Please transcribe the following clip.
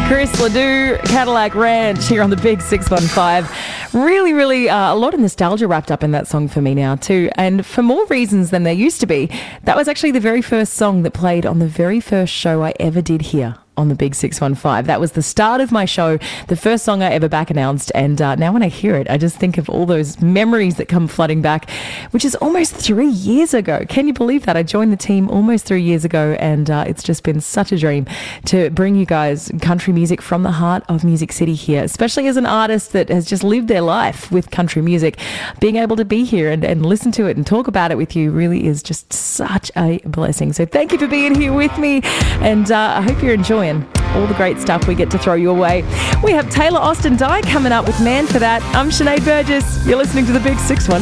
Chris Ledoux, Cadillac Ranch here on the Big 615. Really, a lot of nostalgia wrapped up in that song for me now too. And for more reasons than there used to be, that was actually the very first song that played on the very first show I ever did here on the Big 615. That was the start of my show, the first song I ever back announced. And now when I hear it, I just think of all those memories that come flooding back, which is almost 3 years ago. Can you believe that? I joined the team almost 3 years ago, and it's just been such a dream to bring you guys country music from the heart of Music City here, especially as an artist that has just lived their life with country music. Being able to be here and listen to it and talk about it with you really is just such a blessing. So thank you for being here with me, and I hope you're enjoying all the great stuff we get to throw your way. We have Taylor Austin Dye coming up with Man for That. I'm Sinead Burgess. You're listening to the Big 615.